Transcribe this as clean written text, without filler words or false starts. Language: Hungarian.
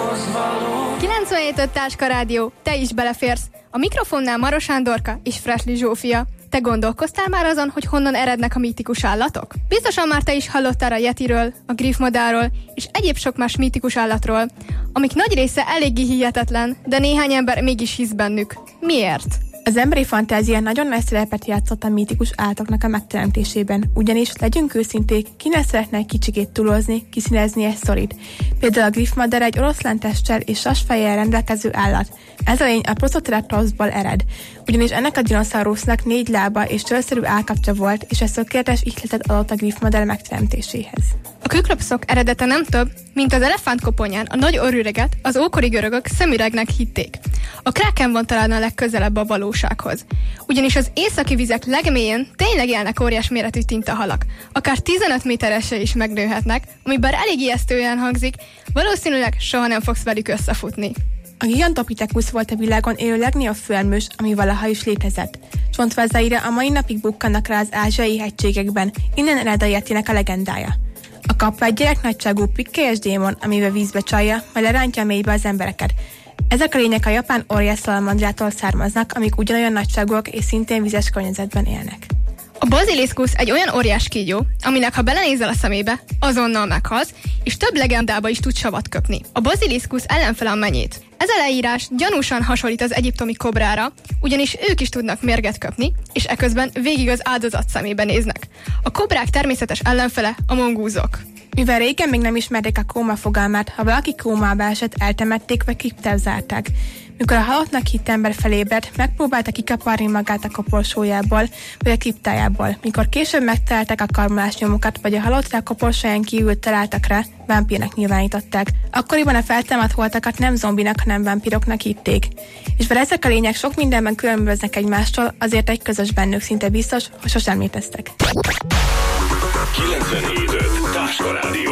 97.5 Táska Rádió, te is beleférsz. A mikrofonnál Maros Ándorka és Freshly Zsófia. Te gondolkoztál már azon, hogy honnan erednek a mítikus állatok? Biztosan már te is hallottál a yetiről, a griffmadárról és egyéb sok más mítikus állatról, amik nagy része eléggé hihetetlen, de néhány ember mégis hisz bennük. Miért? Az emberi fantázia nagyon nagy szerepet játszott a mítikus állatoknak a megteremtésében, ugyanis legyünk őszinték, ki ne szeretne egy kicsikét túlozni, kiszínezni egy sztorit. Például a griffmadár egy oroszlántesttel és sasfejjel rendelkező állat. Ez a lény a Protoceratops-ból ered, ugyanis ennek a dinoszaurusznak 4 lába és csőszerű állkapcsa volt, és ez tökéletes ihletet adott a griffmadár megteremtéséhez. A küklopszok eredete nem több, mint az elefántkoponyán a nagy orrüreget az ókori görögök szemüregnek hitték. A kráken van talán a legközelebb a valósághoz. Ugyanis az északi vizek legmélyén tényleg élnek óriás méretű tintahalak. Akár 15 méteresre is megnőhetnek, ami bár elég ijesztően hangzik, valószínűleg soha nem fogsz velük összefutni. A Gigantopithecus volt a világon élő legnagyobb főemlős, ami valaha is létezett. Csontvázaira a mai napig bukkannak rá az ázsiai hegységekben, innen ered a yetinek a legendája. A kappa egy gyereknagyságú pikkelyes démon, amivel vízbe csalja, majd lerántja a mélybe az embereket. Ezek a lények a japán óriás szalamandrától származnak, amik ugyanolyan nagyságúak és szintén vizes környezetben élnek. A baziliszkusz egy olyan óriás kígyó, aminek ha belenézel a szemébe, azonnal meghalsz, és több legendába is tud savat köpni. A baziliszkusz ellenfele a menyét. Ez a leírás gyanúsan hasonlít az egyiptomi kobrára, ugyanis ők is tudnak mérget köpni, és eközben végig az áldozat szemébe néznek. A kobrák természetes ellenfele a mongúzok. Mivel régen még nem ismerték a kóma fogalmát, ha valaki kómába esett, eltemették vagy kriptába zárták. Mikor a halottnak hitt ember felébredt, megpróbálta kikaparni magát a koporsójából vagy a kriptájából. Mikor később megtalálták a karmolás nyomokat, vagy a halottra a koporsóján kívül találtak rá, vámpírnak nyilvánították. Akkoriban a feltámadt holtakat nem zombinak, hanem vámpíroknak hitték. És bár ezek a lények sok mindenben különböznek egymástól, azért egy közös bennük, szinte biztos, hogy sosem léteztek. 97.5 Táska Rádió.